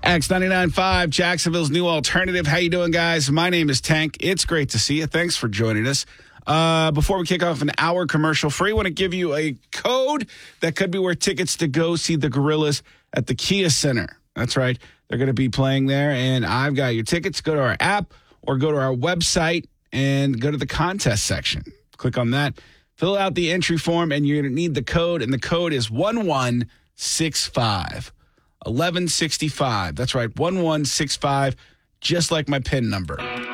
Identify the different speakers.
Speaker 1: X99.5, Jacksonville's new alternative. How you doing, guys? My name is Tank. It's great to see you. Thanks for joining us. Before we kick off an hour commercial free, I want to give you a code that could be worth tickets to go see the Gorillas at the Kia Center. That's right. They're going to be playing there, and I've got your tickets. Go to our app or go to our website and go to the contest section. Click on that. Fill out the entry form, and you're going to need the code, and the code is 1165. 1165. That's right, 1165, just like my PIN number.